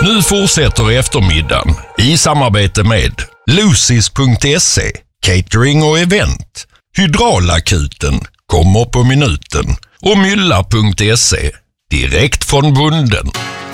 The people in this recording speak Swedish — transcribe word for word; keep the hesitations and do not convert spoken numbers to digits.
Nu fortsätter eftermiddagen i samarbete med Lucis punkt se, catering och event, Hydraulakuten, kommer på minuten och Mylla punkt se, direkt från bunden.